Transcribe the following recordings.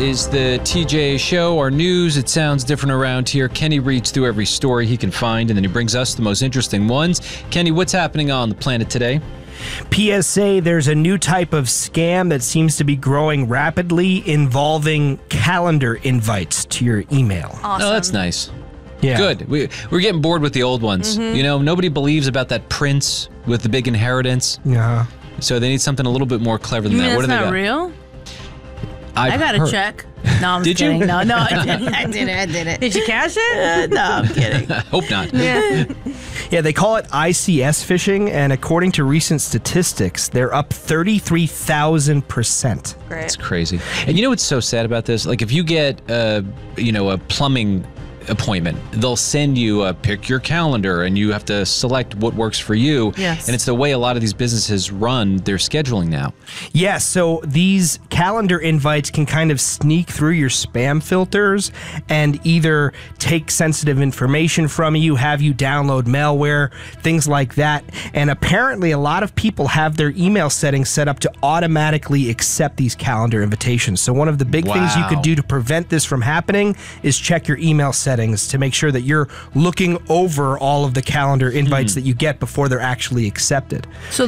is the TJ Show, our news. It sounds different around here. Kenny reads through every story he can find, and then he brings us the most interesting ones. Kenny, what's happening on the planet today? PSA, there's a new type of scam that seems to be growing rapidly involving calendar invites to your email. Awesome. Oh, that's nice. Yeah. Good. We're getting bored with the old ones. You know, nobody believes about that prince with the big inheritance. Yeah. So they need something a little bit more clever than You that. mean What do that's they not got? real? I've I got heard. a check. No, I'm Did just you? kidding. No, I didn't. Did you cash it? No, I'm kidding. Hope not. Yeah, they call it ICS phishing, and according to recent statistics, they're up 33,000%. Great. It's crazy. And you know what's so sad about this? Like if you get a plumbing appointment, they'll send you a pick your calendar and you have to select what works for you. Yes. And it's the way a lot of these businesses run their scheduling now. Yeah, so these calendar invites can kind of sneak through your spam filters and either take sensitive information from you, have you download malware, things like that. And apparently a lot of people have their email settings set up to automatically accept these calendar invitations. So one of the big things you could do to prevent this from happening is check your email settings to make sure that you're looking over all of the calendar invites that you get before they're actually accepted. So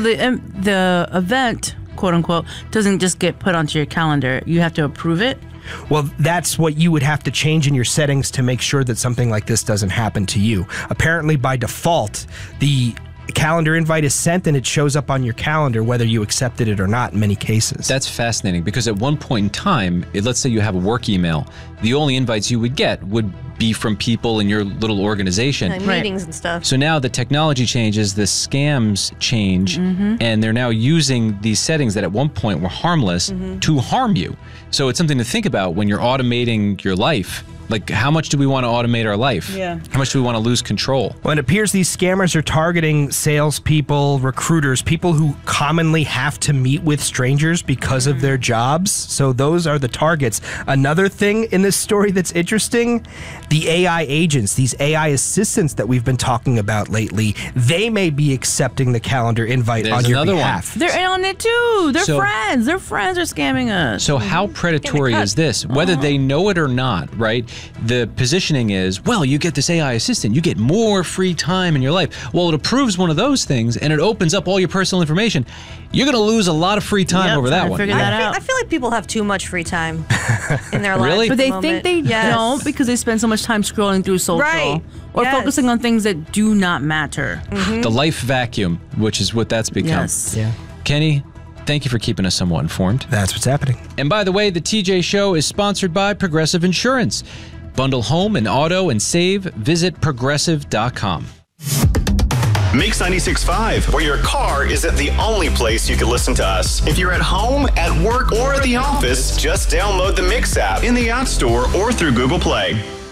the event, quote unquote, doesn't just get put onto your calendar. You have to approve it. Well, that's what you would have to change in your settings to make sure that something like this doesn't happen to you. Apparently, by default, the calendar invite is sent and it shows up on your calendar whether you accepted it or not in many cases. That's fascinating because at one point in time, let's say you have a work email, the only invites you would get would be from people in your little organization. Like meetings and stuff. So now the technology changes, the scams change, and they're now using these settings that at one point were harmless to harm you. So it's something to think about when you're automating your life. Like, how much do we want to automate our life? Yeah. How much do we want to lose control? Well, it appears these scammers are targeting salespeople, recruiters, people who commonly have to meet with strangers because of their jobs. So those are the targets. Another thing in this story that's interesting, the AI agents, these AI assistants that we've been talking about lately, they may be accepting the calendar invite There's on your another one. behalf. They're on it too. They're So- friends. Their friends are scamming us. So how predatory is this? Whether they know it or not, right? The positioning is, well, you get this AI assistant, you get more free time in your life. Well, it approves one of those things and it opens up all your personal information. You're going to lose a lot of free time Yep, over trying that to one. figure that out. I feel like people have too much free time in their lives. Really? at But the they moment. think they Yes. don't because they spend so much time scrolling through social Right. or Yes. focusing on things that do not matter. The life vacuum, which is what that's become. Yes. Yeah, Kenny, thank you for keeping us somewhat informed. that's what's happening. And by the way, the TJ Show is sponsored by Progressive Insurance. Bundle home and auto and save. Visit progressive.com. Mix 96.5, where your car isn't the only place you can listen to us. If you're at home, at work, or at the office, just download the Mix app in the App Store or through Google Play.